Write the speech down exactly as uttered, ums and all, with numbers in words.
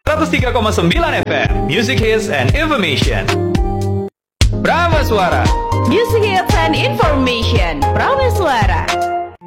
seratus tiga koma sembilan F M Music Hits and Information. Prameswara Music Hits and Information Prameswara.